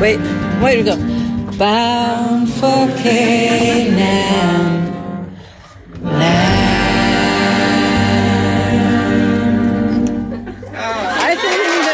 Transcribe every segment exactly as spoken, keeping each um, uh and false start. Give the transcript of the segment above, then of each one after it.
Wait, way to go. Bound for Canaan land. I think the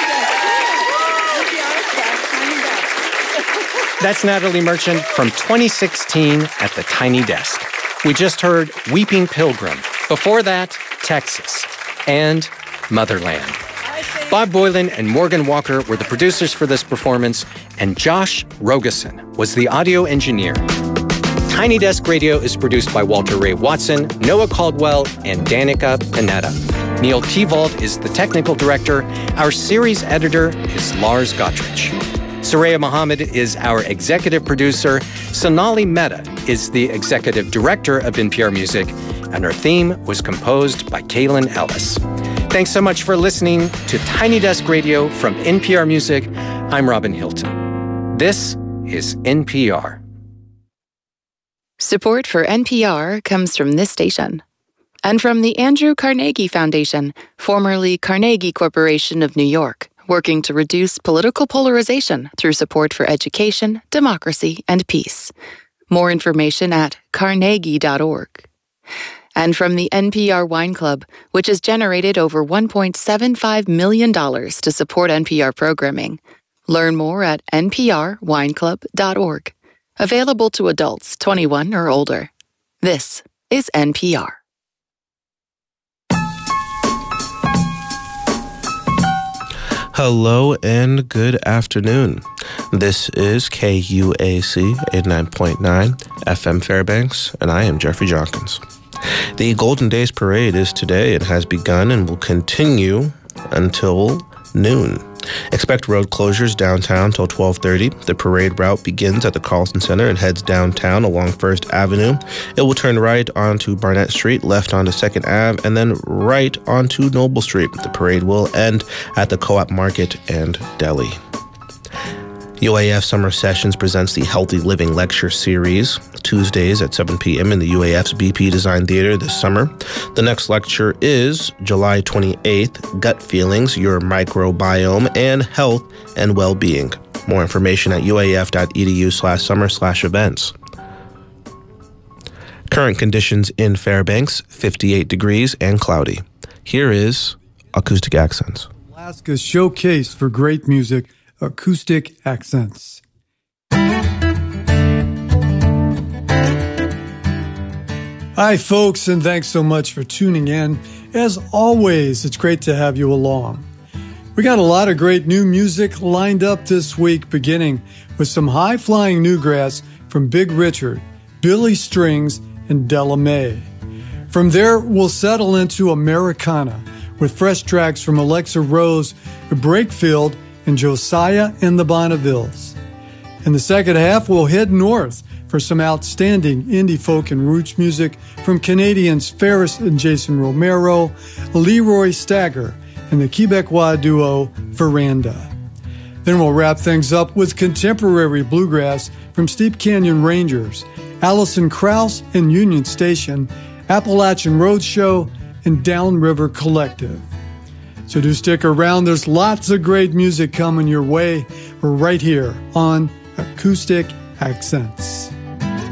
Tiny Desk. That's Natalie Merchant from twenty sixteen at the Tiny Desk. We just heard Weeping Pilgrim. Before that, Texas and Motherland. Bob Boylan and Morgan Walker were the producers for this performance, and Josh Rogeson was the audio engineer. Tiny Desk Radio is produced by Walter Ray Watson, Noah Caldwell, and Danica Panetta. Neil Tevold is the technical director. Our series editor is Lars Gottrich. Soraya Mohammed is our executive producer. Sonali Mehta is the executive director of N P R Music, and our theme was composed by Kaylin Ellis. Thanks so much for listening to Tiny Desk Radio from N P R Music. I'm Robin Hilton. This is N P R. Support for N P R comes from this station and from the Andrew Carnegie Foundation, formerly Carnegie Corporation of New York, working to reduce political polarization through support for education, democracy, and peace. More information at carnegie dot org. And from the N P R Wine Club, which has generated over one point seven five million dollars to support N P R programming. Learn more at n p r wine club dot org. Available to adults twenty-one or older. This is N P R. Hello and good afternoon. This is K U A C eighty-nine point nine F M Fairbanks, and I am Jeffrey Jonkins. The Golden Days Parade is today. It has begun and will continue until noon. Expect road closures downtown till twelve thirty. The parade route begins at the Carlson Center and heads downtown along First Avenue. It will turn right onto Barnett Street, left onto Second Avenue, and then right onto Noble Street. The parade will end at the Co-op Market and Deli. U A F Summer Sessions presents the Healthy Living Lecture Series, Tuesdays at seven p.m. in the U A F's B P Design Theater this summer. The next lecture is July twenty-eighth, Gut Feelings, Your Microbiome, and Health and Well-Being. More information at uaf.edu slash summer slash events. Current conditions in Fairbanks, fifty-eight degrees and cloudy. Here is Acoustic Accents. Alaska's showcase for great music, Acoustic Accents. Hi, folks, and thanks so much for tuning in. As always, it's great to have you along. We got a lot of great new music lined up this week, beginning with some high-flying newgrass from Big Richard, Billy Strings, and Della Mae. From there, we'll settle into Americana with fresh tracks from Alexa Rose, Brakefield, and Josiah and the Bonnevilles. In the second half, we'll head north for some outstanding indie folk and roots music from Canadians Ferris and Jason Romero, Leroy Stagger, and the Quebecois duo Veranda. Then we'll wrap things up with contemporary bluegrass from Steep Canyon Rangers, Allison Krauss and Union Station, Appalachian Roadshow, and Downriver Collective. So do stick around. There's lots of great music coming your way. We're right here on Acoustic Accents.